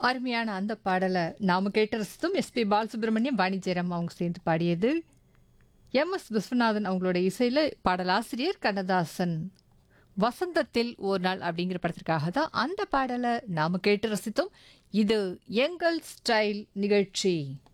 அருமையான அந்த பாடல நாம கேட்டு ரசித்தோம். எஸ்பி பாலசுப்ரமணியம், வாணி ஜெயராம் அவங்க சேர்ந்து பாடியது. எம்.எஸ். விஸ்வநாதன் அவங்களோட இசையில பாடலாசிரியர் கண்ணதாசன். வசந்தத்தில் ஒரு நாள் அப்படிங்கிற படத்திற்காக தான் அந்த பாடல நாம கேட்டு ரசித்தோம். இது எங்கள் ஸ்டைல் நிகழ்ச்சி.